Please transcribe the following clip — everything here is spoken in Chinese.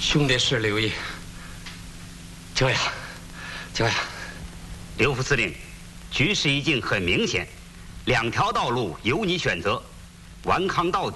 兄弟是刘毅。这样， 刘副司令，局势已经很明显，2条道路由你选择，顽抗到底。